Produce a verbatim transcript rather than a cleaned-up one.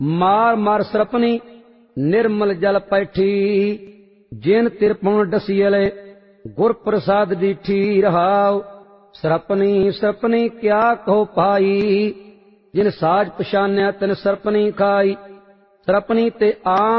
मार मार सरपनी निर्मल जल पैठी, जिन तिरपण डसियले गुर प्रसाद डीठी रहाव। सरपनी सरपनी क्या कहो पाई, जिन साज पछान्या तिन सरपनी खाई। सरपनी ते आन